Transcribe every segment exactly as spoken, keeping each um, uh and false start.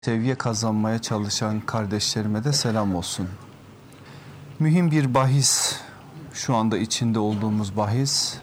Seviye kazanmaya çalışan kardeşlerime de selam olsun. Mühim bir bahis, şu anda içinde olduğumuz bahis,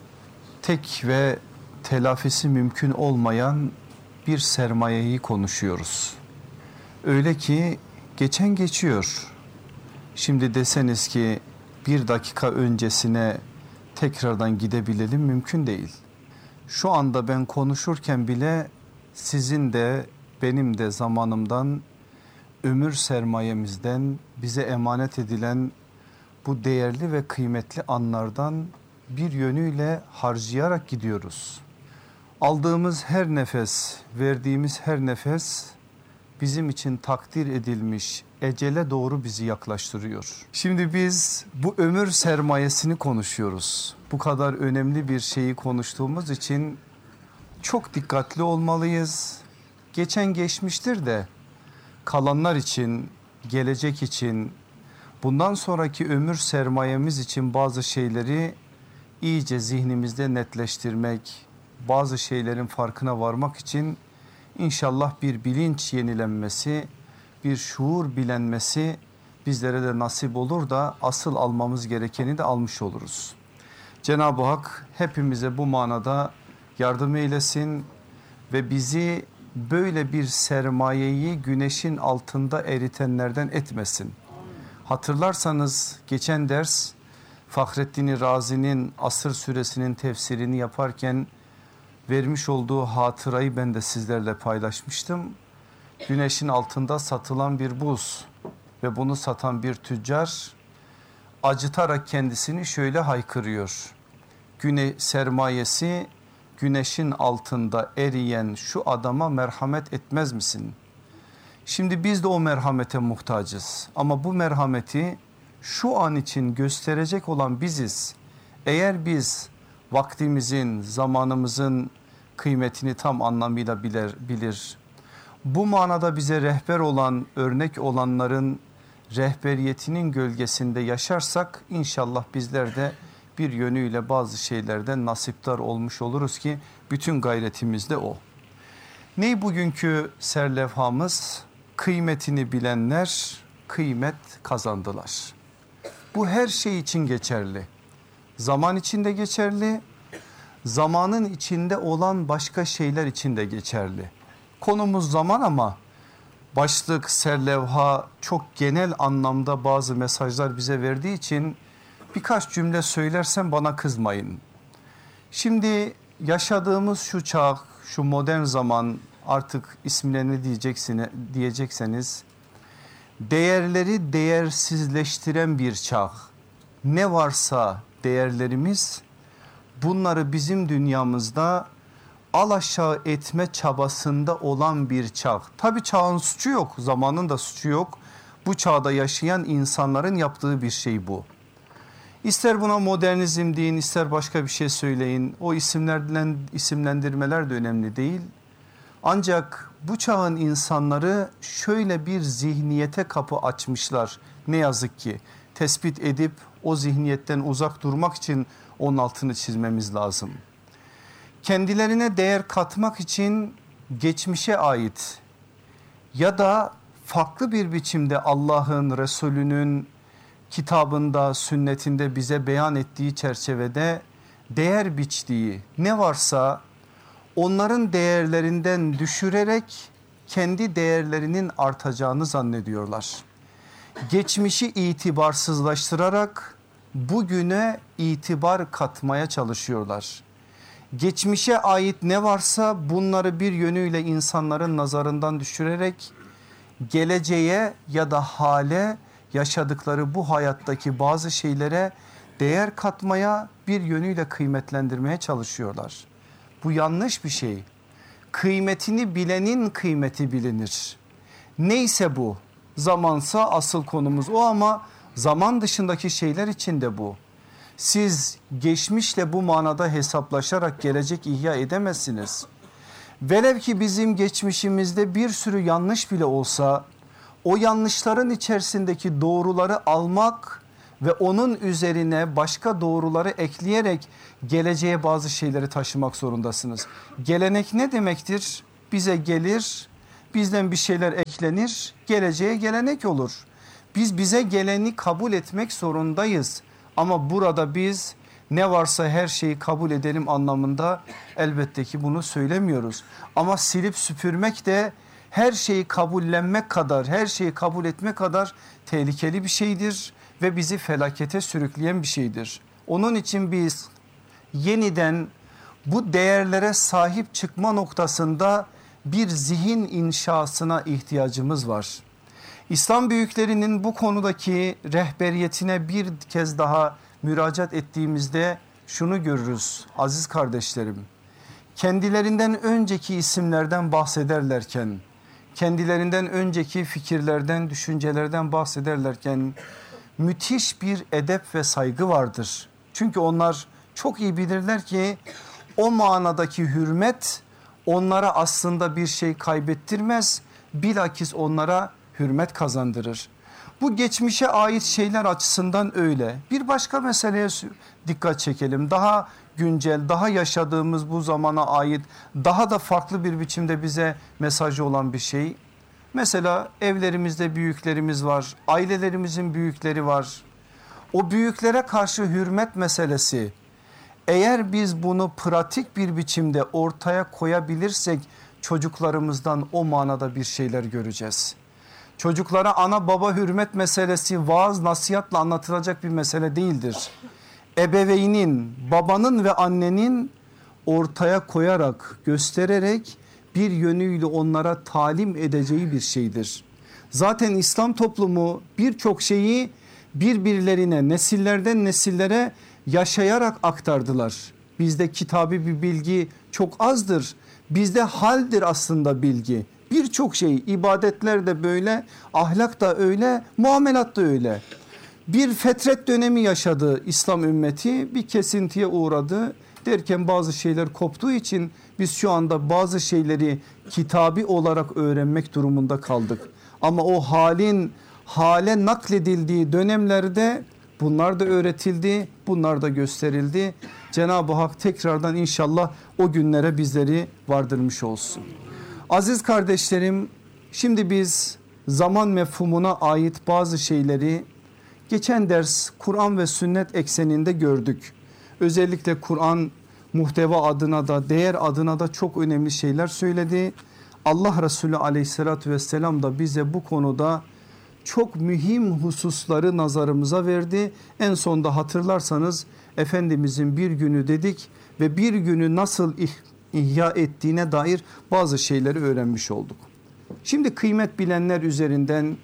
tek ve telafisi mümkün olmayan bir sermayeyi konuşuyoruz. Öyle ki geçen geçiyor. Şimdi deseniz ki bir dakika öncesine tekrardan gidebilelim, mümkün değil. Şu anda ben konuşurken bile sizin de benim de zamanımdan, ömür sermayemizden bize emanet edilen bu değerli ve kıymetli anlardan bir yönüyle harcayarak gidiyoruz. Aldığımız her nefes, verdiğimiz her nefes bizim için takdir edilmiş ecele doğru bizi yaklaştırıyor. Şimdi biz bu ömür sermayesini konuşuyoruz. Bu kadar önemli bir şeyi konuştuğumuz için çok dikkatli olmalıyız. Geçen geçmiştir de kalanlar için, gelecek için, bundan sonraki ömür sermayemiz için bazı şeyleri iyice zihnimizde netleştirmek, bazı şeylerin farkına varmak için inşallah bir bilinç yenilenmesi, bir şuur bilenmesi bizlere de nasip olur da asıl almamız gerekeni de almış oluruz. Cenab-ı Hak hepimize bu manada yardım eylesin ve bizi böyle bir sermayeyi güneşin altında eritenlerden etmesin. Hatırlarsanız geçen ders Fahrettin Razi'nin Asır Suresinin tefsirini yaparken vermiş olduğu hatırayı ben de sizlerle paylaşmıştım. Güneşin altında satılan bir buz ve bunu satan bir tüccar acıtarak kendisini şöyle haykırıyor. Güne sermayesi güneşin altında eriyen şu adama merhamet etmez misin? Şimdi biz de o merhamete muhtacız ama bu merhameti şu an için gösterecek olan biziz. Eğer biz vaktimizin, zamanımızın kıymetini tam anlamıyla bilir, bilir. Bu manada bize rehber olan, örnek olanların rehberiyetinin gölgesinde yaşarsak inşallah bizler de bir yönüyle bazı şeylerden nasiptar olmuş oluruz ki bütün gayretimiz de o. Ne bugünkü serlevhamız? Kıymetini bilenler kıymet kazandılar. Bu her şey için geçerli. Zaman için de geçerli, zamanın içinde olan başka şeyler için de geçerli. Konumuz zaman ama başlık, serlevha çok genel anlamda bazı mesajlar bize verdiği için birkaç cümle söylersem bana kızmayın. Şimdi yaşadığımız şu çağ, şu modern zaman, artık ismine ne diyeceksiniz, diyecekseniz değerleri değersizleştiren bir çağ. Ne varsa değerlerimiz, bunları bizim dünyamızda alaşağı etme çabasında olan bir çağ. Tabii çağın suçu yok, zamanın da suçu yok. Bu çağda yaşayan insanların yaptığı bir şey bu. İster buna modernizm deyin, ister başka bir şey söyleyin. O isimlerden isimlendirmeler de önemli değil. Ancak bu çağın insanları şöyle bir zihniyete kapı açmışlar. Ne yazık ki tespit edip o zihniyetten uzak durmak için onun altını çizmemiz lazım. Kendilerine değer katmak için geçmişe ait ya da farklı bir biçimde Allah'ın, Resulünün kitabında, sünnetinde bize beyan ettiği çerçevede değer biçtiği ne varsa onların değerlerinden düşürerek kendi değerlerinin artacağını zannediyorlar. Geçmişi itibarsızlaştırarak bugüne itibar katmaya çalışıyorlar. Geçmişe ait ne varsa bunları bir yönüyle insanların nazarından düşürerek geleceğe ya da hale, yaşadıkları bu hayattaki bazı şeylere değer katmaya, bir yönüyle kıymetlendirmeye çalışıyorlar. Bu yanlış bir şey. Kıymetini bilenin kıymeti bilinir. Neyse bu, zamansa asıl konumuz o ama zaman dışındaki şeyler için de bu. Siz geçmişle bu manada hesaplaşarak gelecek ihya edemezsiniz. Velev ki bizim geçmişimizde bir sürü yanlış bile olsa o yanlışların içerisindeki doğruları almak ve onun üzerine başka doğruları ekleyerek geleceğe bazı şeyleri taşımak zorundasınız. Gelenek ne demektir? Bize gelir, bizden bir şeyler eklenir, geleceğe gelenek olur. Biz bize geleni kabul etmek zorundayız. Ama burada biz ne varsa her şeyi kabul edelim anlamında elbette ki bunu söylemiyoruz. Ama silip süpürmek de her şeyi kabullenmek kadar, her şeyi kabul etmek kadar tehlikeli bir şeydir ve bizi felakete sürükleyen bir şeydir. Onun için biz yeniden bu değerlere sahip çıkma noktasında bir zihin inşasına ihtiyacımız var. İslam büyüklerinin bu konudaki rehberiyetine bir kez daha müracaat ettiğimizde şunu görürüz aziz kardeşlerim. Kendilerinden önceki isimlerden bahsederlerken, kendilerinden önceki fikirlerden, düşüncelerden bahsederlerken müthiş bir edep ve saygı vardır. Çünkü onlar çok iyi bilirler ki o manadaki hürmet onlara aslında bir şey kaybettirmez, bilakis onlara hürmet kazandırır. Bu geçmişe ait şeyler açısından öyle. Bir başka meseleye dikkat çekelim. Daha güncel, daha yaşadığımız bu zamana ait, daha da farklı bir biçimde bize mesajı olan bir şey. Mesela evlerimizde büyüklerimiz var, ailelerimizin büyükleri var. O büyüklere karşı hürmet meselesi, eğer biz bunu pratik bir biçimde ortaya koyabilirsek çocuklarımızdan o manada bir şeyler göreceğiz. Çocuklara ana baba hürmet meselesi vaaz nasihatla anlatılacak bir mesele değildir. Ebeveynin, babanın ve annenin ortaya koyarak, göstererek bir yönüyle onlara talim edeceği bir şeydir. Zaten İslam toplumu birçok şeyi birbirlerine, nesillerden nesillere yaşayarak aktardılar. Bizde kitabi bir bilgi çok azdır. Bizde haldir aslında bilgi. Birçok şey, ibadetler de böyle, ahlak da öyle, muamelat da öyle. Bir fetret dönemi yaşadı İslam ümmeti, bir kesintiye uğradı. Derken bazı şeyler koptuğu için biz şu anda bazı şeyleri kitabi olarak öğrenmek durumunda kaldık. Ama o halin hale nakledildiği dönemlerde bunlar da öğretildi, bunlar da gösterildi. Cenab-ı Hak tekrardan inşallah o günlere bizleri vardırmış olsun. Aziz kardeşlerim, şimdi biz zaman mefhumuna ait bazı şeyleri geçen ders Kur'an ve sünnet ekseninde gördük. Özellikle Kur'an muhteva adına da değer adına da çok önemli şeyler söyledi. Allah Resulü aleyhissalatü vesselam da bize bu konuda çok mühim hususları nazarımıza verdi. En sonda hatırlarsanız Efendimizin bir günü dedik ve bir günü nasıl ihya ettiğine dair bazı şeyleri öğrenmiş olduk. Şimdi kıymet bilenler üzerinden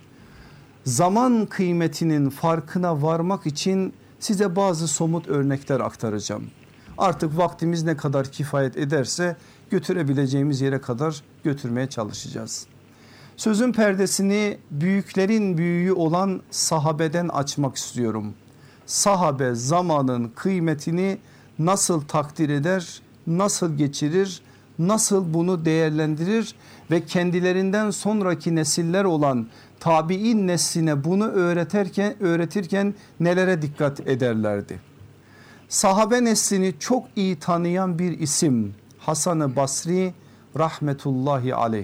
zaman kıymetinin farkına varmak için size bazı somut örnekler aktaracağım. Artık vaktimiz ne kadar kifayet ederse götürebileceğimiz yere kadar götürmeye çalışacağız. Sözün perdesini büyüklerin büyüğü olan sahabeden açmak istiyorum. Sahabe zamanın kıymetini nasıl takdir eder, nasıl geçirir, nasıl bunu değerlendirir ve kendilerinden sonraki nesiller olan tabi'in nesline bunu öğretirken, öğretirken nelere dikkat ederlerdi? Sahabe neslini çok iyi tanıyan bir isim Hasan-ı Basri rahmetullahi aleyh.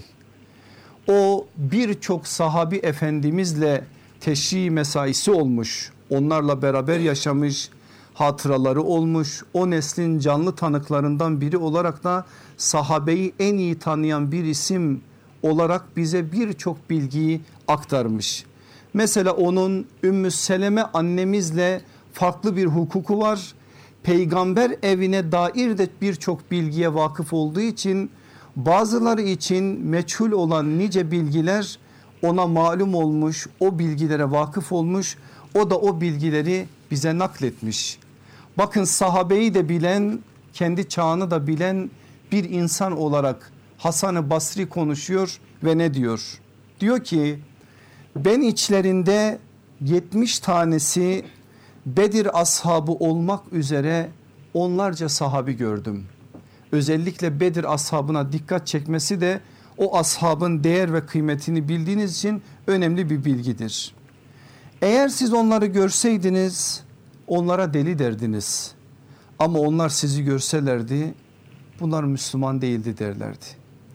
O birçok sahabi efendimizle teşri mesaisi olmuş, onlarla beraber yaşamış, hatıraları olmuş. O neslin canlı tanıklarından biri olarak da sahabeyi en iyi tanıyan bir isim olarak bize birçok bilgiyi aktarmış. Mesela onun Ümmü Seleme annemizle farklı bir hukuku var. Peygamber evine dair de birçok bilgiye vakıf olduğu için bazıları için meçhul olan nice bilgiler ona malum olmuş, o bilgilere vakıf olmuş, o da o bilgileri bize nakletmiş. Bakın sahabeyi de bilen, kendi çağını da bilen bir insan olarak Hasan-ı Basri konuşuyor ve ne diyor? Diyor ki ben içlerinde yetmiş tanesi Bedir ashabı olmak üzere onlarca sahabi gördüm. Özellikle Bedir ashabına dikkat çekmesi de o ashabın değer ve kıymetini bildiğiniz için önemli bir bilgidir. Eğer siz onları görseydiniz onlara deli derdiniz. Ama onlar sizi görselerdi bunlar Müslüman değildi derlerdi.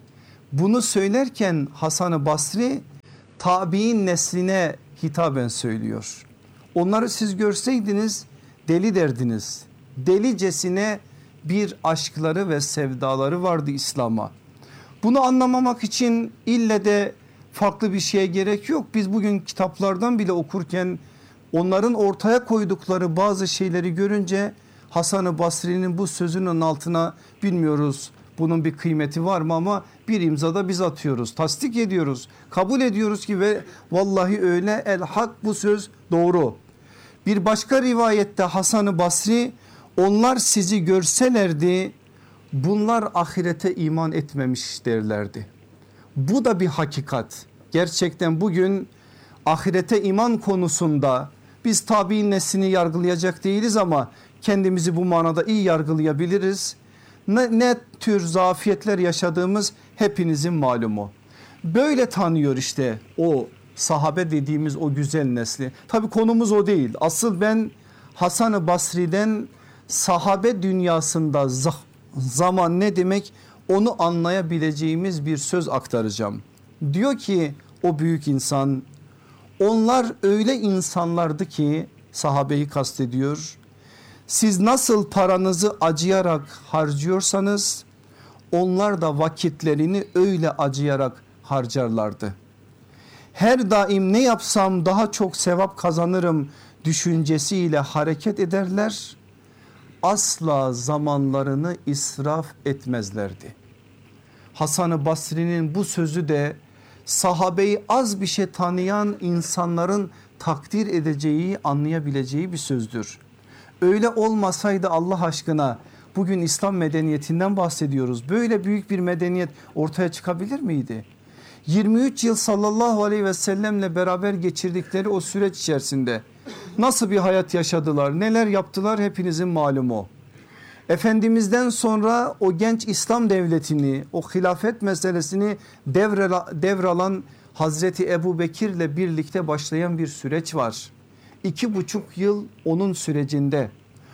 Bunu söylerken Hasan-ı Basri tabi'in nesline hitaben söylüyor. Onları siz görseydiniz deli derdiniz. Delicesine bir aşkları ve sevdaları vardı İslam'a. Bunu anlamamak için ille de farklı bir şeye gerek yok. Biz bugün kitaplardan bile okurken onların ortaya koydukları bazı şeyleri görünce Hasan-ı Basri'nin bu sözünün altına bilmiyoruz bunun bir kıymeti var mı ama bir imzada biz atıyoruz, tasdik ediyoruz, kabul ediyoruz ki ve vallahi öyle, el hak, bu söz doğru. Bir başka rivayette Hasan-ı Basri, onlar sizi görselerdi bunlar ahirete iman etmemiş derlerdi. Bu da bir hakikat. Gerçekten bugün ahirete iman konusunda biz tabi'in neslini yargılayacak değiliz ama kendimizi bu manada iyi yargılayabiliriz. Ne, ne tür zafiyetler yaşadığımız hepinizin malumu. Böyle tanıyor işte o sahabe dediğimiz o güzel nesli. Tabii konumuz o değil. Asıl ben Hasan-ı Basri'den sahabe dünyasında zaman ne demek onu anlayabileceğimiz bir söz aktaracağım. Diyor ki o büyük insan, onlar öyle insanlardı ki, sahabeyi kastediyor, siz nasıl paranızı acıyarak harcıyorsanız onlar da vakitlerini öyle acıyarak harcarlardı. Her daim ne yapsam daha çok sevap kazanırım düşüncesiyle hareket ederler. Asla zamanlarını israf etmezlerdi. Hasan-ı Basri'nin bu sözü de sahabeyi az bir şey tanıyan insanların takdir edeceği, anlayabileceği bir sözdür. Öyle olmasaydı Allah aşkına bugün İslam medeniyetinden bahsediyoruz. Böyle büyük bir medeniyet ortaya çıkabilir miydi? yirmi üç yıl sallallahu aleyhi ve sellemle beraber geçirdikleri o süreç içerisinde nasıl bir hayat yaşadılar, neler yaptılar hepinizin malumu. Efendimiz'den sonra o genç İslam devletini, o hilafet meselesini devralan Hazreti Ebu Bekir'le birlikte başlayan bir süreç var. İki buçuk yıl onun sürecinde,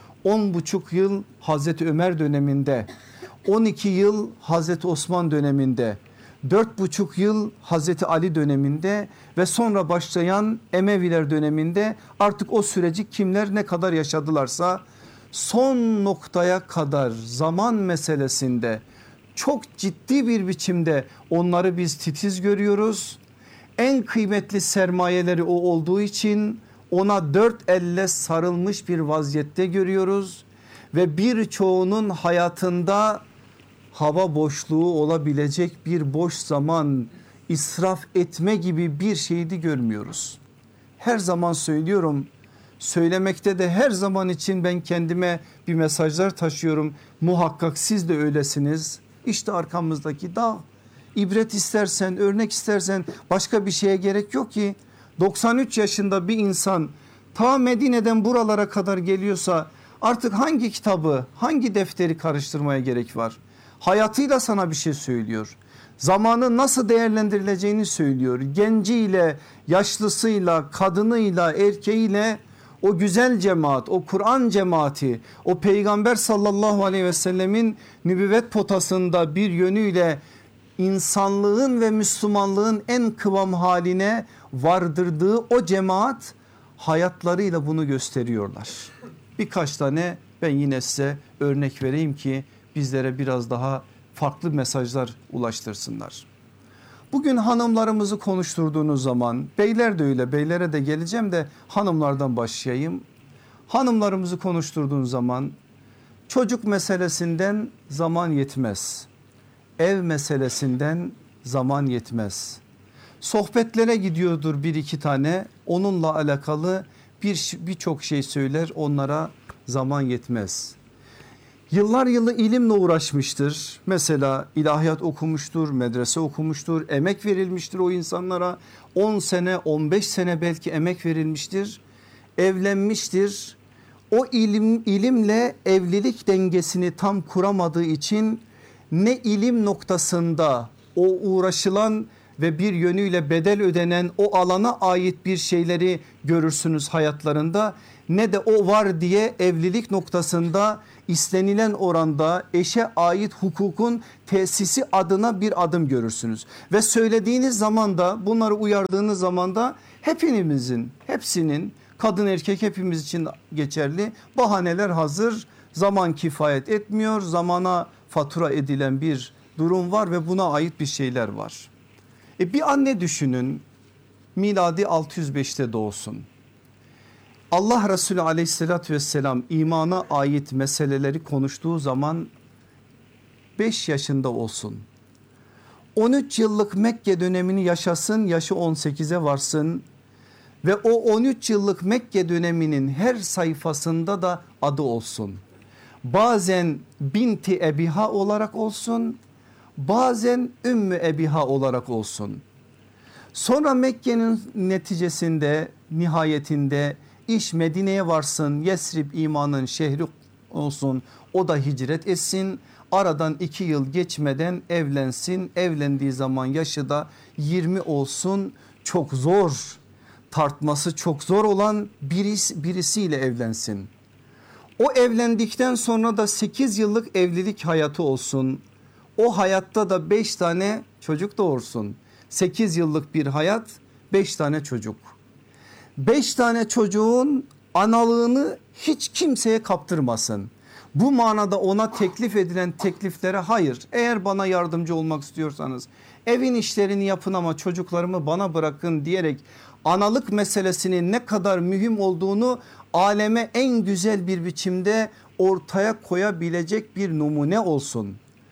on buçuk yıl Hazreti Ömer döneminde, on iki yıl Hazreti Osman döneminde, dört buçuk yıl Hazreti Ali döneminde ve sonra başlayan Emeviler döneminde artık o süreci kimler ne kadar yaşadılarsa son noktaya kadar zaman meselesinde çok ciddi bir biçimde onları biz titiz görüyoruz. En kıymetli sermayeleri o olduğu için ona dört elle sarılmış bir vaziyette görüyoruz ve birçoğunun hayatında hava boşluğu olabilecek bir boş zaman israf etme gibi bir şeydi görmüyoruz. Her zaman söylüyorum, söylemekte de her zaman için ben kendime bir mesajlar taşıyorum. Muhakkak siz de öylesiniz. İşte arkamızdaki dağ. İbret istersen, örnek istersen başka bir şeye gerek yok ki. doksan üç yaşında bir insan ta Medine'den buralara kadar geliyorsa artık hangi kitabı, hangi defteri karıştırmaya gerek var? Hayatıyla sana bir şey söylüyor. Zamanı nasıl değerlendirileceğini söylüyor. Genciyle, yaşlısıyla, kadınıyla, erkeğiyle o güzel cemaat, o Kur'an cemaati, o Peygamber sallallahu aleyhi ve sellemin nübüvvet potasında bir yönüyle insanlığın ve Müslümanlığın en kıvam haline vardırdığı o cemaat hayatlarıyla bunu gösteriyorlar. Birkaç tane ben yine size örnek vereyim ki bizlere biraz daha farklı mesajlar ulaştırsınlar. Bugün hanımlarımızı konuşturduğunuz zaman, beyler de öyle, beylere de geleceğim de hanımlardan başlayayım. Hanımlarımızı konuşturduğun zaman çocuk meselesinden zaman yetmez. Ev meselesinden zaman yetmez. Sohbetlere gidiyordur bir iki tane, onunla alakalı bir birçok şey söyler, onlara zaman yetmez. Yıllar yılı ilimle uğraşmıştır. Mesela ilahiyat okumuştur, medrese okumuştur, emek verilmiştir o insanlara. on sene, on beş sene belki emek verilmiştir. Evlenmiştir. O ilim ilimle evlilik dengesini tam kuramadığı için ne ilim noktasında o uğraşılan ve bir yönüyle bedel ödenen o alana ait bir şeyleri görürsünüz hayatlarında. Ne de o var diye evlilik noktasında istenilen oranda eşe ait hukukun tesisi adına bir adım görürsünüz. Ve söylediğiniz zaman da, bunları uyardığınız zaman da hepimizin, hepsinin, kadın erkek hepimiz için geçerli, bahaneler hazır. Zaman kifayet etmiyor, zamana fatura edilen bir durum var ve buna ait bir şeyler var. E bir anne düşünün, miladi altı yüz beşte doğsun. Allah Resulü aleyhissalatü vesselam imana ait meseleleri konuştuğu zaman beş yaşında olsun. on üç yıllık Mekke dönemini yaşasın, yaşı on sekize varsın ve o on üç yıllık Mekke döneminin her sayfasında da adı olsun. Bazen binti Ebiha olarak olsun, bazen Ümmü Ebiha olarak olsun. Sonra Mekke'nin neticesinde, nihayetinde iş Medine'ye varsın, Yesrib imanın şehri olsun, o da hicret etsin. Aradan iki yıl geçmeden evlensin, evlendiği zaman yaşı da yirmi olsun. Çok zor, tartması çok zor olan birisi, birisiyle evlensin. O evlendikten sonra da sekiz yıllık evlilik hayatı olsun. O hayatta da beş tane çocuk doğursun. sekiz yıllık bir hayat, beş tane çocuk. beş tane çocuğun analığını hiç kimseye kaptırmasın. Bu manada ona teklif edilen tekliflere hayır, eğer bana yardımcı olmak istiyorsanız evin işlerini yapın ama çocuklarımı bana bırakın diyerek analık meselesinin ne kadar mühim olduğunu aleme en güzel bir biçimde ortaya koyabilecek bir numune olsun.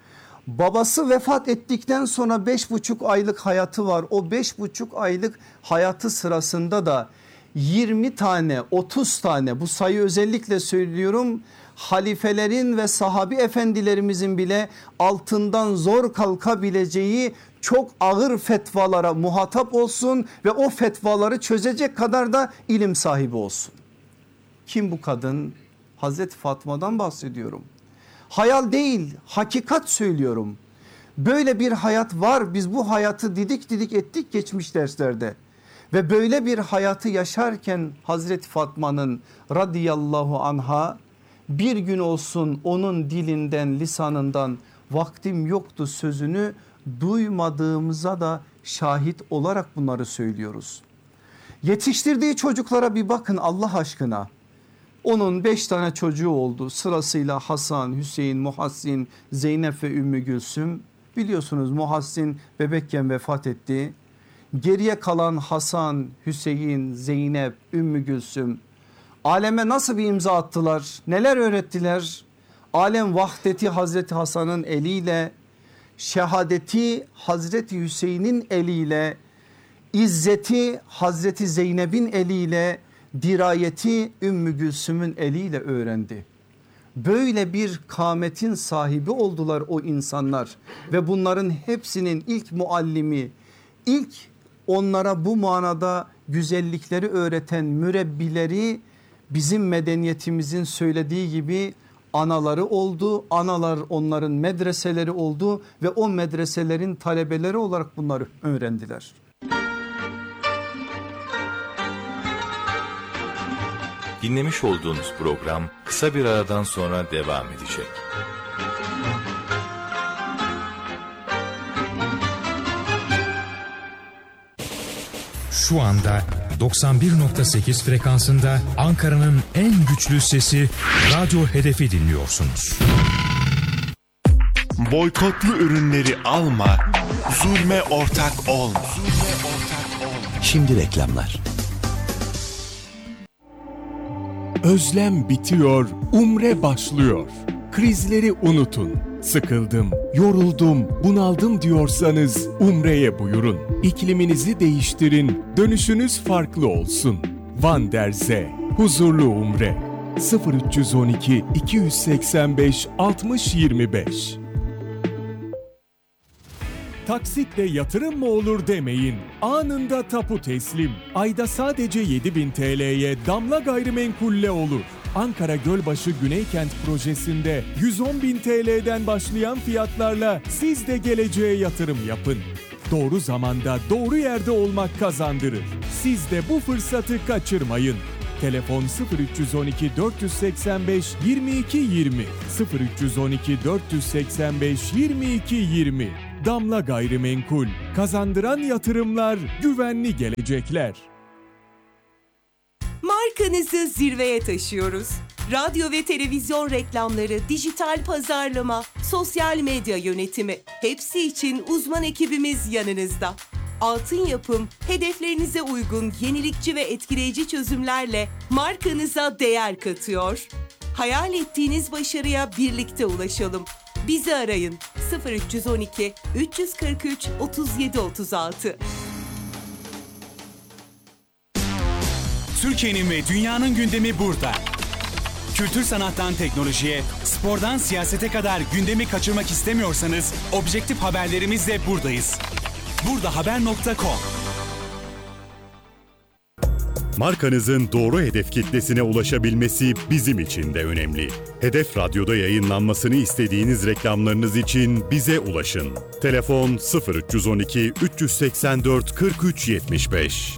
Babası vefat ettikten sonra beş buçuk aylık hayatı var. O beş buçuk aylık hayatı sırasında da yirmi tane, otuz tane, bu sayı özellikle söylüyorum, halifelerin ve sahabi efendilerimizin bile altından zor kalkabileceği çok ağır fetvalara muhatap olsun ve o fetvaları çözecek kadar da ilim sahibi olsun. Kim bu kadın? Hazreti Fatma'dan bahsediyorum. Hayal değil, hakikat söylüyorum. Böyle bir hayat var. Biz bu hayatı didik didik ettik geçmiş derslerde. Ve böyle bir hayatı yaşarken Hazreti Fatma'nın radıyallahu anha bir gün olsun onun dilinden, lisanından vaktim yoktu sözünü duymadığımıza da şahit olarak bunları söylüyoruz. Yetiştirdiği çocuklara bir bakın Allah aşkına. Onun beş tane çocuğu oldu, sırasıyla Hasan, Hüseyin, Muhassin, Zeynep ve Ümmü Gülsüm. Biliyorsunuz Muhassin bebekken vefat etti. Geriye kalan Hasan, Hüseyin, Zeynep, Ümmü Gülsüm aleme nasıl bir imza attılar, neler öğrettiler? Alem vahdeti Hazreti Hasan'ın eliyle, şehadeti Hazreti Hüseyin'in eliyle, izzeti Hazreti Zeynep'in eliyle, dirayeti Ümmü Gülsüm'ün eliyle öğrendi. Böyle bir kâmetin sahibi oldular o insanlar ve bunların hepsinin ilk muallimi, ilk onlara bu manada güzellikleri öğreten mürebbileri bizim medeniyetimizin söylediği gibi anaları oldu. Analar onların medreseleri oldu ve o medreselerin talebeleri olarak bunları öğrendiler. Dinlemiş olduğunuz program kısa bir aradan sonra devam edecek. Şu anda doksan bir nokta sekiz frekansında Ankara'nın en güçlü sesi Radyo Hedef'i dinliyorsunuz. Boykotlu ürünleri alma, zulme ortak olma. Şimdi reklamlar. Özlem bitiyor, umre başlıyor. Krizleri unutun. Sıkıldım, yoruldum, bunaldım diyorsanız umreye buyurun. İkliminizi değiştirin, dönüşünüz farklı olsun. Van der Zee, huzurlu umre. sıfır üç on iki iki yüz seksen beş altmış yirmi beş. Taksitle yatırım mı olur demeyin. Anında tapu teslim. Ayda sadece yedi bin T L'ye Damla Gayrimenkul'le olur. Ankara Gölbaşı Güneykent projesinde yüz on bin T L'den başlayan fiyatlarla siz de geleceğe yatırım yapın. doğru zamanda doğru yerde olmak kazandırır. Siz de bu fırsatı kaçırmayın. Telefon sıfır üç on iki dört seksen beş yirmi iki yirmi sıfır üç on iki dört seksen beş yirmi iki yirmi. Damla Gayrimenkul, kazandıran yatırımlar, güvenli gelecekler. Markanızı zirveye taşıyoruz. Radyo ve televizyon reklamları, dijital pazarlama, sosyal medya yönetimi, hepsi için uzman ekibimiz yanınızda. Altın Yapım, hedeflerinize uygun yenilikçi ve etkileyici çözümlerle markanıza değer katıyor. Hayal ettiğiniz başarıya birlikte ulaşalım. Bizi arayın sıfır üç on iki üç kırk üç otuz yedi otuz altı. Türkiye'nin ve dünyanın gündemi burada. Kültür sanattan teknolojiye, spordan siyasete kadar gündemi kaçırmak istemiyorsanız objektif haberlerimizle buradayız. burdahaber nokta com. Markanızın doğru hedef kitlesine ulaşabilmesi bizim için de önemli. Hedef Radyo'da yayınlanmasını istediğiniz reklamlarınız için bize ulaşın. Telefon sıfır üç on iki üç seksen dört kırk üç yetmiş beş.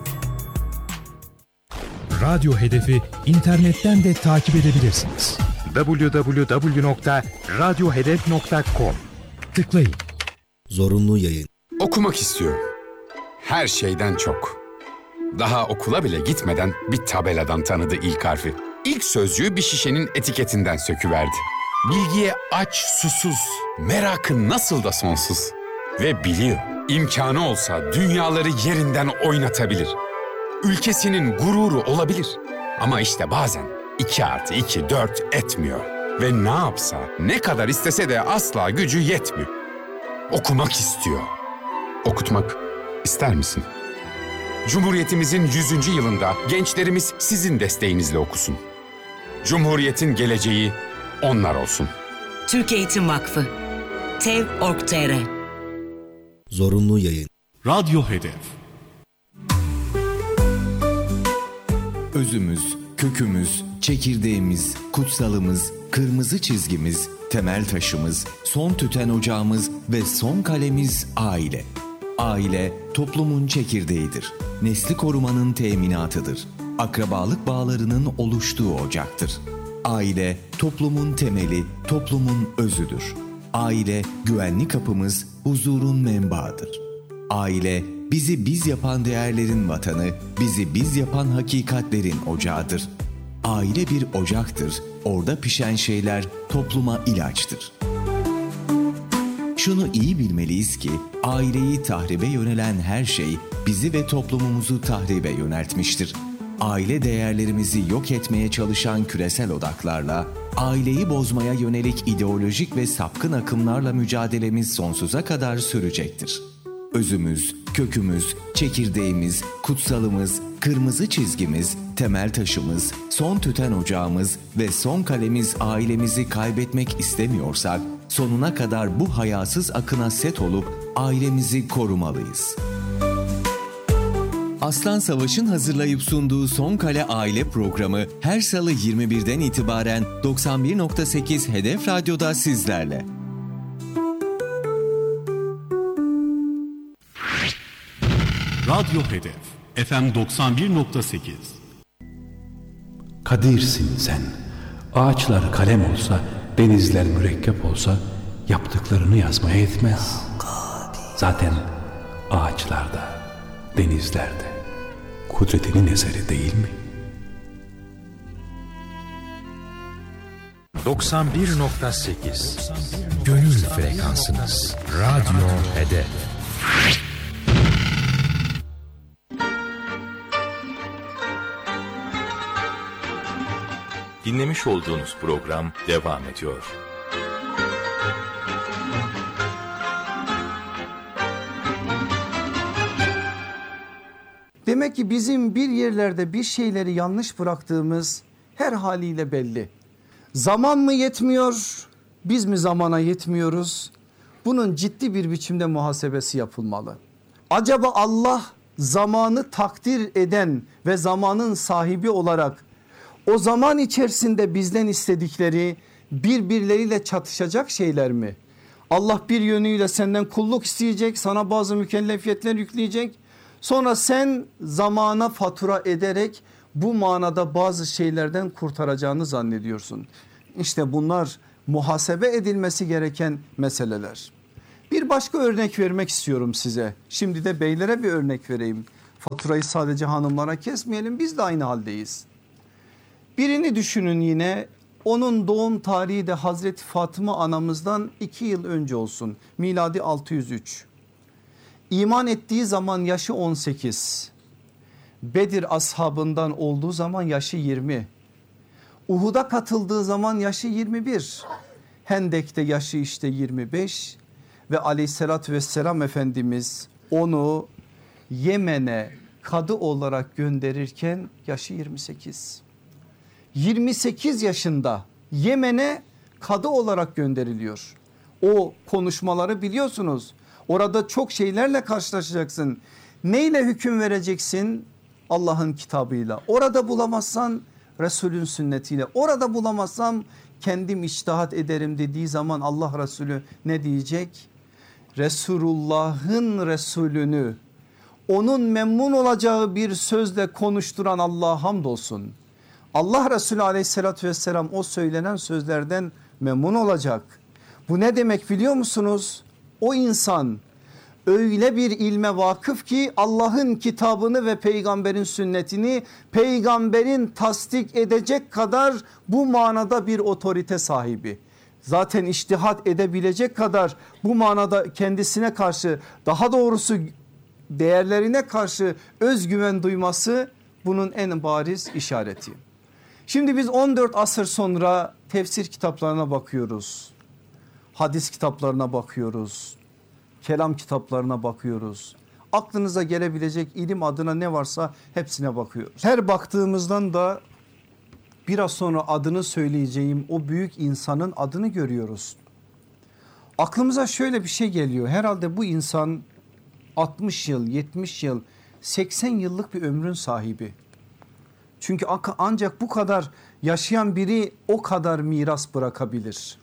Radyo Hedefi internetten de takip edebilirsiniz. double-u double-u double-u nokta radyo hedef nokta com Tıklayın. Zorunlu yayın. Okumak istiyorum. Her şeyden çok. Daha okula bile gitmeden bir tabeladan tanıdı ilk harfi. İlk sözcüğü bir şişenin etiketinden söküverdi. Bilgiye aç, susuz, merakı nasıl da sonsuz. Ve biliyor, imkanı olsa dünyaları yerinden oynatabilir. Ülkesinin gururu olabilir. Ama işte bazen iki artı iki dört etmiyor. Ve ne yapsa, ne kadar istese de asla gücü yetmiyor. Okumak istiyor. Okutmak ister misin? Cumhuriyetimizin yüzüncü yılında gençlerimiz sizin desteğinizle okusun. Cumhuriyetin geleceği onlar olsun. Türk Eğitim Vakfı tev nokta org nokta tr. Zorunlu yayın. Radyo Hedef. Özümüz, kökümüz, çekirdeğimiz, kutsalımız, kırmızı çizgimiz, temel taşımız, son tüten ocağımız ve son kalemiz aile. Aile, toplumun çekirdeğidir. Nesli korumanın teminatıdır. Akrabalık bağlarının oluştuğu ocaktır. Aile, toplumun temeli, toplumun özüdür. Aile, güvenli kapımız, huzurun menbaıdır. Aile, bizi biz yapan değerlerin vatanı, bizi biz yapan hakikatlerin ocağıdır. Aile bir ocaktır, orada pişen şeyler topluma ilaçtır. Şunu iyi bilmeliyiz ki, aileyi tahribe yönelen her şey bizi ve toplumumuzu tahribe yöneltmiştir. Aile değerlerimizi yok etmeye çalışan küresel odaklarla, aileyi bozmaya yönelik ideolojik ve sapkın akımlarla mücadelemiz sonsuza kadar sürecektir. Özümüz, kökümüz, çekirdeğimiz, kutsalımız, kırmızı çizgimiz, temel taşımız, son tüten ocağımız ve son kalemiz ailemizi kaybetmek istemiyorsak, sonuna kadar bu hayasız akına set olup ailemizi korumalıyız. Aslan Savaş'ın hazırlayıp sunduğu Son Kale Aile programı her salı yirmi birden itibaren doksan bir nokta sekiz Hedef Radyo'da sizlerle. Radyo Hedef F M doksan bir nokta sekiz. Kadirsin sen. Ağaçlar kalem olsa, denizler mürekkep olsa yaptıklarını yazmaya yetmez. Zaten ağaçlarda, denizlerde kudretinin eseri değil mi? doksan bir nokta sekiz Gönül frekansınız. Radyo Hedef. Dinlemiş olduğunuz program devam ediyor. Demek ki bizim bir yerlerde bir şeyleri yanlış bıraktığımız her haliyle belli. Zaman mı yetmiyor, biz mi zamana yetmiyoruz? Bunun ciddi bir biçimde muhasebesi yapılmalı. Acaba Allah zamanı takdir eden ve zamanın sahibi olarak o zaman içerisinde bizden istedikleri birbirleriyle çatışacak şeyler mi? Allah bir yönüyle senden kulluk isteyecek, sana bazı mükellefiyetler yükleyecek. Sonra sen zamana fatura ederek bu manada bazı şeylerden kurtaracağını zannediyorsun. İşte bunlar muhasebe edilmesi gereken meseleler. Bir başka örnek vermek istiyorum size. Şimdi de beylere bir örnek vereyim. Faturayı sadece hanımlara kesmeyelim, biz de aynı haldeyiz. Birini düşünün yine, onun doğum tarihi de Hazreti Fatıma anamızdan iki yıl önce olsun. Miladi altı yüz üç. İman ettiği zaman yaşı on sekiz. Bedir ashabından olduğu zaman yaşı yirmi. Uhud'a katıldığı zaman yaşı yirmi bir. Hendek'te yaşı işte yirmi beş. Ve aleyhissalatü vesselam Efendimiz onu Yemen'e kadı olarak gönderirken yaşı yirmi sekiz. yirmi sekiz yaşında Yemen'e kadı olarak gönderiliyor. O konuşmaları biliyorsunuz. Orada çok şeylerle karşılaşacaksın. Neyle hüküm vereceksin? Allah'ın kitabıyla. Orada bulamazsan Resulün sünnetiyle. Orada bulamazsam kendim içtihat ederim dediği zaman Allah Resulü ne diyecek? Resulullah'ın Resulünü onun memnun olacağı bir sözle konuşturan Allah'a hamdolsun. Allah Resulü aleyhissalatü vesselam o söylenen sözlerden memnun olacak. Bu ne demek biliyor musunuz? O insan öyle bir ilme vakıf ki Allah'ın kitabını ve peygamberin sünnetini peygamberin tasdik edecek kadar bu manada bir otorite sahibi. Zaten içtihat edebilecek kadar bu manada kendisine karşı, daha doğrusu değerlerine karşı özgüven duyması bunun en bariz işareti. Şimdi biz on dört asır sonra tefsir kitaplarına bakıyoruz. Hadis kitaplarına bakıyoruz. Kelam kitaplarına bakıyoruz. Aklınıza gelebilecek ilim adına ne varsa hepsine bakıyoruz. Her baktığımızdan da biraz sonra adını söyleyeceğim o büyük insanın adını görüyoruz. Aklımıza şöyle bir şey geliyor. Herhalde bu insan altmış yıl, yetmiş yıl, seksen yıllık bir ömrün sahibi. Çünkü ancak bu kadar yaşayan biri o kadar miras bırakabilir.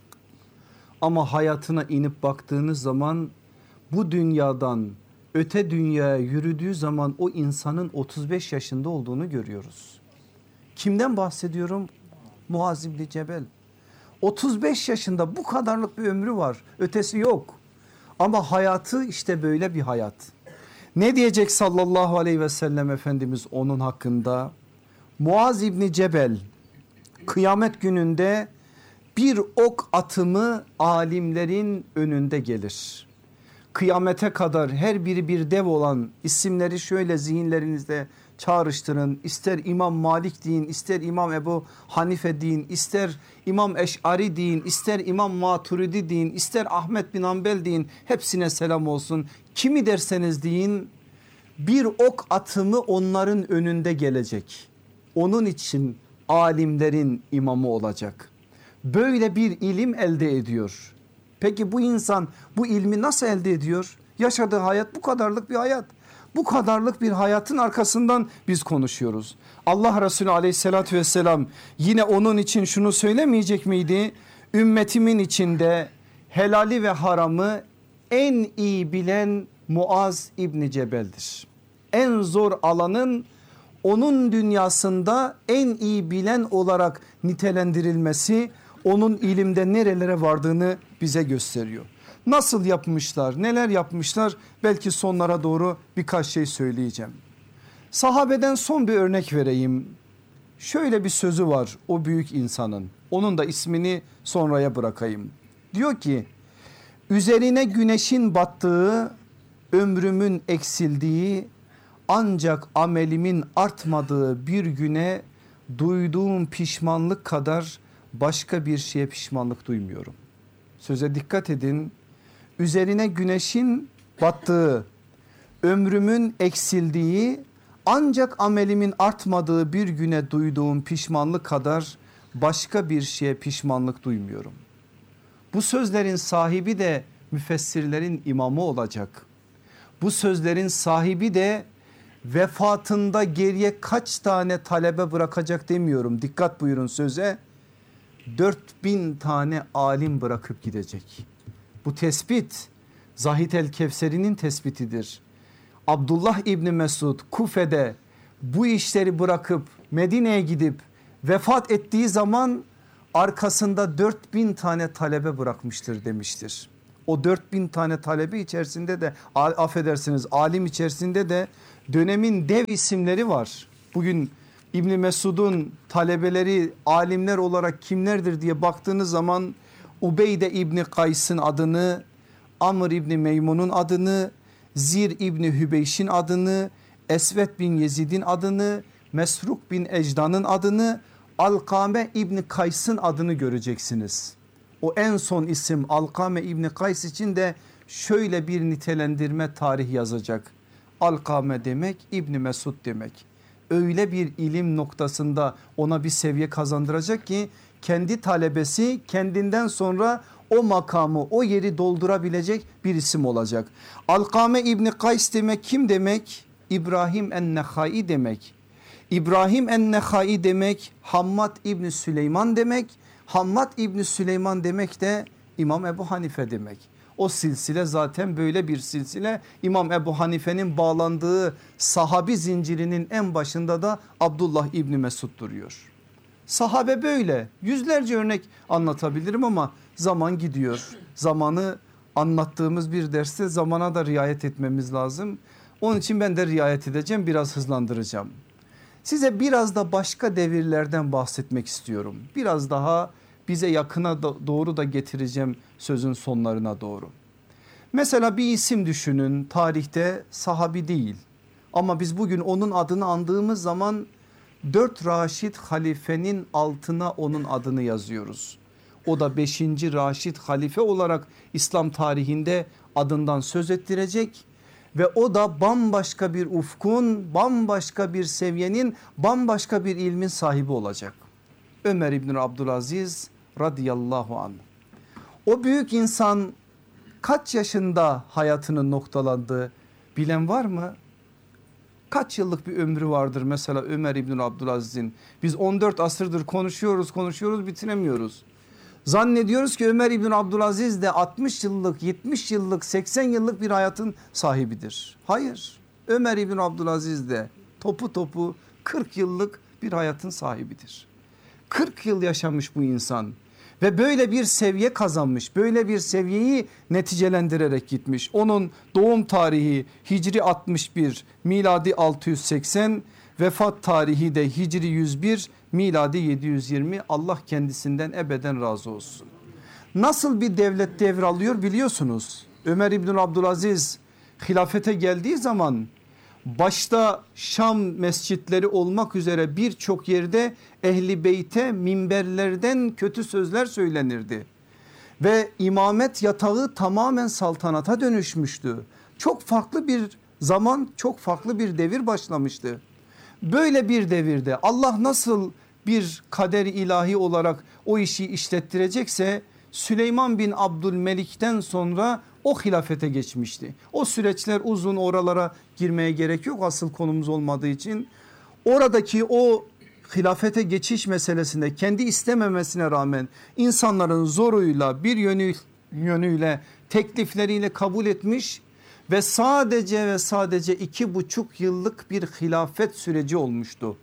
Ama hayatına inip baktığınız zaman bu dünyadan öte dünyaya yürüdüğü zaman o insanın otuz beş yaşında olduğunu görüyoruz. Kimden bahsediyorum? Muaz İbni Cebel. otuz beş yaşında bu kadarlık bir ömrü var. Ötesi yok. Ama hayatı işte böyle bir hayat. Ne diyecek sallallahu aleyhi ve sellem Efendimiz onun hakkında? Muaz İbni Cebel kıyamet gününde bir ok atımı alimlerin önünde gelir. Kıyamete kadar her biri bir dev olan isimleri şöyle zihinlerinizde çağrıştırın. İster İmam Malik deyin, ister İmam Ebu Hanife deyin, ister İmam Eş'ari deyin, ister İmam Maturidi deyin, ister Ahmet bin Hanbel deyin, hepsine selam olsun. Kimi derseniz deyin, bir ok atımı onların önünde gelecek. Onun için alimlerin imamı olacak. Böyle bir ilim elde ediyor. Peki bu insan bu ilmi nasıl elde ediyor? Yaşadığı hayat bu kadarlık bir hayat. Bu kadarlık bir hayatın arkasından biz konuşuyoruz. Allah Resulü aleyhissalatü vesselam yine onun için şunu söylemeyecek miydi? Ümmetimin içinde helali ve haramı en iyi bilen Muaz İbni Cebel'dir. En zor alanın onun dünyasında en iyi bilen olarak nitelendirilmesi onun ilimde nerelere vardığını bize gösteriyor. Nasıl yapmışlar, neler yapmışlar, belki sonlara doğru birkaç şey söyleyeceğim. Sahabeden son bir örnek vereyim. Şöyle bir sözü var o büyük insanın, onun da ismini sonraya bırakayım. Diyor ki, üzerine güneşin battığı, ömrümün eksildiği, ancak amelimin artmadığı bir güne duyduğum pişmanlık kadar başka bir şeye pişmanlık duymuyorum. Söze dikkat edin. Üzerine güneşin battığı, ömrümün eksildiği, ancak amelimin artmadığı bir güne duyduğum pişmanlık kadar başka bir şeye pişmanlık duymuyorum. Bu sözlerin sahibi de müfessirlerin imamı olacak. Bu sözlerin sahibi de vefatında geriye kaç tane talebe bırakacak demiyorum. Dikkat buyurun söze. dört bin tane alim bırakıp gidecek. Bu tespit Zahid el-Kevseri'nin tespitidir. Abdullah İbni Mesud Kufe'de bu işleri bırakıp Medine'ye gidip vefat ettiği zaman arkasında dört bin tane talebe bırakmıştır demiştir. O dört bin tane talebe içerisinde de affedersiniz alim içerisinde de dönemin dev isimleri var. Bugün İbni Mesud'un talebeleri alimler olarak kimlerdir diye baktığınız zaman Ubeyde İbni Kays'ın adını, Amr İbni Meymun'un adını, Zir İbni Hübeyş'in adını, Esvet bin Yezid'in adını, Mesruk bin Ecdan'ın adını, Alkame İbni Kays'ın adını göreceksiniz. O en son isim Alkame İbni Kays için de şöyle bir nitelendirme tarih yazacak. Alkame demek İbni Mesud demek. Öyle bir ilim noktasında ona bir seviye kazandıracak ki kendi talebesi kendinden sonra o makamı o yeri doldurabilecek bir isim olacak. Alkame İbni Kays demek kim demek? İbrahim en-Nehai demek. İbrahim en-Nehai demek Hammad İbni Süleyman demek. Hammad İbni Süleyman demek de İmam Ebu Hanife demek. O silsile zaten böyle bir silsile. İmam Ebu Hanife'nin bağlandığı sahabi zincirinin en başında da Abdullah İbni Mesud duruyor. Sahabe böyle, yüzlerce örnek anlatabilirim ama zaman gidiyor. Zamanı anlattığımız bir derste zamana da riayet etmemiz lazım. Onun için ben de riayet edeceğim, biraz hızlandıracağım. Size biraz da başka devirlerden bahsetmek istiyorum. Biraz daha bize yakına doğru da getireceğim sözün sonlarına doğru. Mesela bir isim düşünün, tarihte sahabi değil ama biz bugün onun adını andığımız zaman dört Raşid halifenin altına onun adını yazıyoruz. O da beşinci Raşid halife olarak İslam tarihinde adından söz ettirecek ve o da bambaşka bir ufkun, bambaşka bir seviyenin, bambaşka bir ilmin sahibi olacak. Ömer İbni Abdülaziz radıyallahu anh. O büyük insan kaç yaşında hayatının noktalandığı bilen var mı? Kaç yıllık bir ömrü vardır mesela Ömer İbni Abdülaziz'in? Biz on dört asırdır konuşuyoruz konuşuyoruz bitiremiyoruz. Zannediyoruz ki Ömer İbni Abdülaziz de altmış yıllık, yetmiş yıllık, seksen yıllık bir hayatın sahibidir. Hayır, Ömer İbni Abdülaziz de topu topu kırk yıllık bir hayatın sahibidir. kırk yıl yaşamış bu insan ve böyle bir seviye kazanmış, böyle bir seviyeyi neticelendirerek gitmiş. Onun doğum tarihi Hicri altmış bir, miladi altı yüz seksen, vefat tarihi de Hicri yüz bir, miladi yedi yüz yirmi. Allah kendisinden ebeden razı olsun. Nasıl bir devlet devralıyor biliyorsunuz. Ömer İbni Abdülaziz hilafete geldiği zaman başta Şam mescitleri olmak üzere birçok yerde Ehli Beyt'e minberlerden kötü sözler söylenirdi. Ve imamet yatağı tamamen saltanata dönüşmüştü. Çok farklı bir zaman, çok farklı bir devir başlamıştı. Böyle bir devirde Allah nasıl bir kader ilahi olarak o işi işlettirecekse Süleyman bin Abdülmelik'ten sonra o hilafete geçmişti. O süreçler uzun, oralara girmeye gerek yok asıl konumuz olmadığı için. Oradaki o hilafete geçiş meselesinde kendi istememesine rağmen insanların zoruyla bir yönü, yönüyle teklifleriyle kabul etmiş ve sadece ve sadece iki buçuk yıllık bir hilafet süreci olmuştu.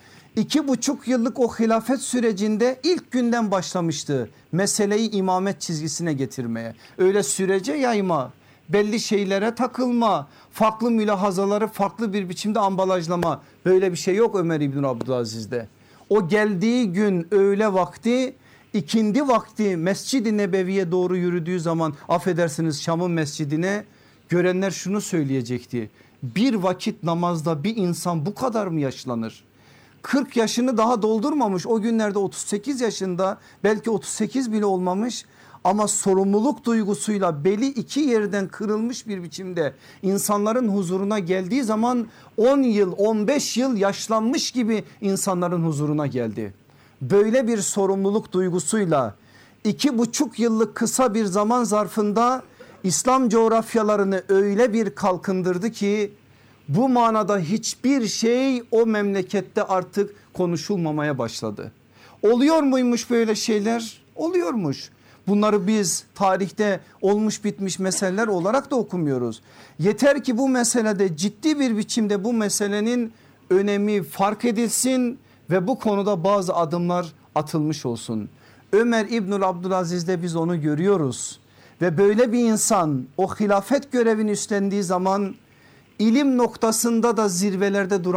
İki buçuk yıllık o hilafet sürecinde ilk günden başlamıştı meseleyi imamet çizgisine getirmeye. Öyle sürece yayma, belli şeylere takılma, farklı mülahazaları farklı bir biçimde ambalajlama, böyle bir şey yok Ömer İbni Abdülaziz'de. O geldiği gün öğle vakti, ikindi vakti Mescid-i Nebevi'ye doğru yürüdüğü zaman, affedersiniz Şam'ın mescidine, görenler şunu söyleyecekti: bir vakit namazda bir insan bu kadar mı yaşlanır? kırk yaşını daha doldurmamış, o günlerde otuz sekiz yaşında, belki otuz sekiz bile olmamış ama sorumluluk duygusuyla beli iki yerden kırılmış bir biçimde insanların huzuruna geldiği zaman on yıl on beş yıl yaşlanmış gibi insanların huzuruna geldi. Böyle bir sorumluluk duygusuyla iki buçuk yıllık kısa bir zaman zarfında İslam coğrafyalarını öyle bir kalkındırdı ki bu manada hiçbir şey o memlekette artık konuşulmamaya başladı. Oluyor muymuş böyle şeyler? Oluyormuş. Bunları biz tarihte olmuş bitmiş meseleler olarak da okumuyoruz. Yeter ki bu meselede ciddi bir biçimde bu meselenin önemi fark edilsin ve bu konuda bazı adımlar atılmış olsun. Ömer İbnül Abdülaziz'de biz onu görüyoruz ve böyle bir insan o hilafet görevini üstlendiği zaman ilim noktasında da zirvelerde duran